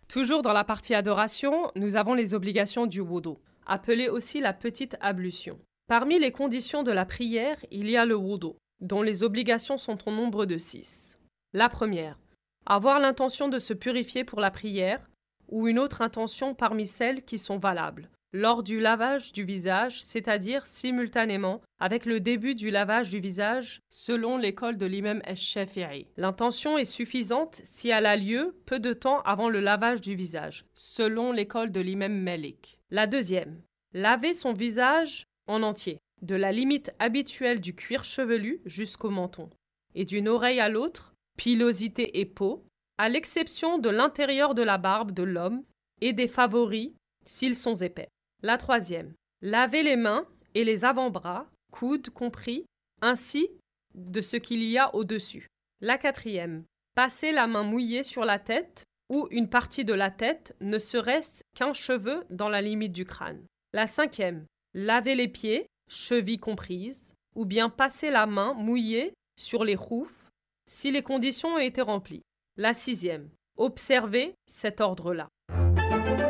Toujours dans la partie adoration, nous avons les obligations du wudu, appelée aussi la petite ablution. Parmi les conditions de la prière, il y a le wudu, dont les obligations sont au nombre de 6. La première, avoir l'intention de se purifier pour la prière ou une autre intention parmi celles qui sont valables, lors du lavage du visage, c'est-à-dire simultanément avec le début du lavage du visage selon l'école de l'imam al-Shafi'i. L'intention est suffisante si elle a lieu peu de temps avant le lavage du visage, selon l'école de l'imam Malik. La deuxième, laver son visage en entier, de la limite habituelle du cuir chevelu jusqu'au menton, et d'une oreille à l'autre, pilosité et peau, à l'exception de l'intérieur de la barbe de l'homme et des favoris s'ils sont épais. La troisième, laver les mains et les avant-bras, coudes compris, ainsi de ce qu'il y a au-dessus. La quatrième, passer la main mouillée sur la tête ou une partie de la tête, ne serait-ce qu'un cheveu dans la limite du crâne. La cinquième, laver les pieds, chevilles comprises, ou bien passer la main mouillée sur les roufs si les conditions ont été remplies. La sixième, observer cet ordre-là.